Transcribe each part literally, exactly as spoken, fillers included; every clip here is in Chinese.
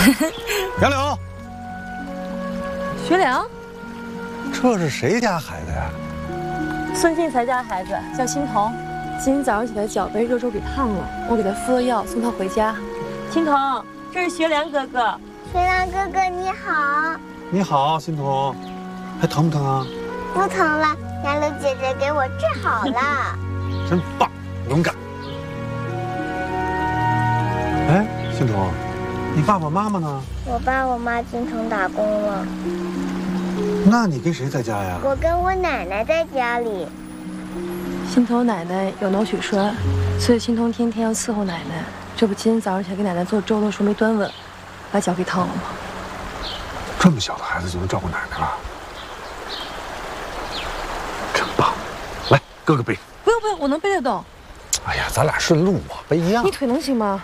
杨柳， 学良， 这是谁家孩子呀？ 孙进才家孩子，叫欣桐。今天早上起来脚被热粥给烫了，我给他敷了药，送他回家。欣桐，这是学良哥哥。 学良哥哥你好。 你好，欣桐，还疼不疼啊？ 不疼了，杨柳姐姐给我治好了。 真棒，勇敢。哎，欣桐，你爸爸妈妈呢？ 我爸我妈进城打工了。 那你跟谁在家呀？ 我跟我奶奶在家里。 欣桐奶奶有脑血栓，所以欣桐天天要伺候奶奶。这不，今天早上起来给奶奶做粥的时候没端稳，把脚给烫了吗？ 这么小的孩子就能照顾奶奶了，真棒！来，哥哥背。 不用不用，我能背得动。 哎呀，咱俩顺路啊，背一样。 你腿能行吗？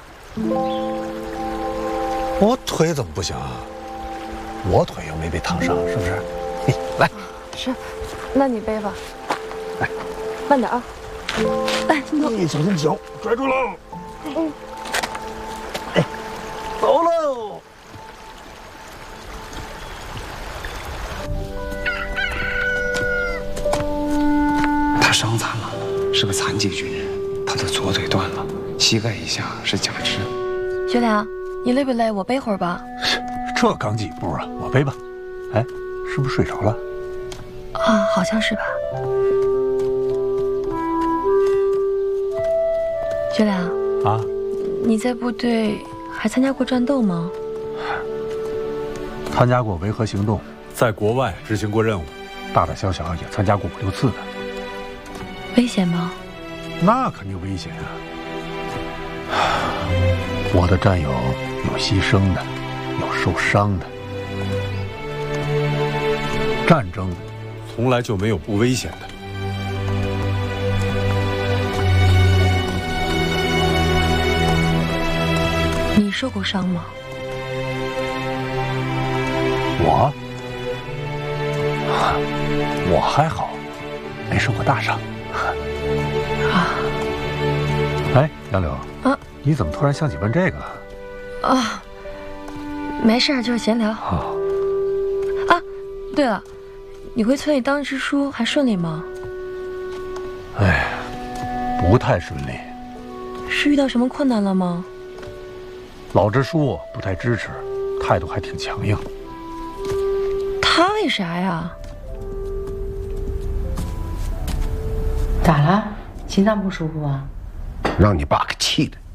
我腿怎么不行啊？我腿又没被烫伤，是不是？嘿，来。 是，那你背吧。 来， 慢点啊。来，欣桐， 小心脚，拽住喽。 嗯。 哎，走喽。 他伤残了，是个残疾军人，他的左腿断了，膝盖以下是假肢。 学良，你累不累？我背会儿吧。 这刚几步啊，我背吧。哎，是不是睡着了？ 啊，好像是吧。学良啊， 你在部队还参加过战斗吗？ 参加过维和行动，在国外执行过任务，大大小小也参加过五六次的。 危险吗？ 那肯定危险啊！我的战友有牺牲的，有受伤的。战争从来就没有不危险的。 你受过伤吗？ 我，我还好，没受过大伤。 啊！ 哎，杨柳啊， 你怎么突然想起问这个？ 啊，没事儿，就是闲聊。 啊， 啊，对了，你回村里当支书还顺利吗？ 哎，不太顺利。 是遇到什么困难了吗？ 老支书不太支持，态度还挺强硬。 他为啥呀？ 咋了？心脏不舒服啊？ 让你爸给气的。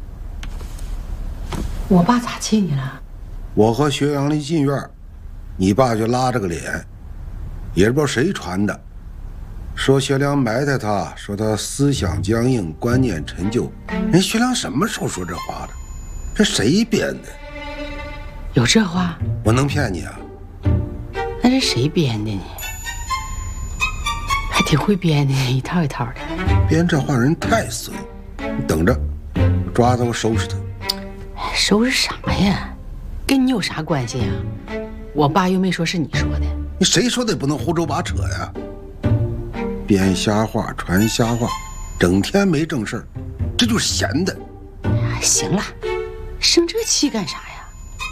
我爸咋气你了？ 我和学良一进院，你爸就拉着个脸，也不知道谁传的，说学良埋汰他，说他思想僵硬，观念陈旧。人学良什么时候说这话的？这谁编的？ 有这话？ 我能骗你啊？ 那是谁编的呢？还挺会编的，一套一套的。 编这话人太损，你等着，抓他我收拾他。 收拾啥呀？跟你有啥关系呀？我爸又没说是你说的。 你谁说的也不能胡诌八扯呀？编瞎话，传瞎话，整天没正事儿，这就是闲的。 行了，生这气干啥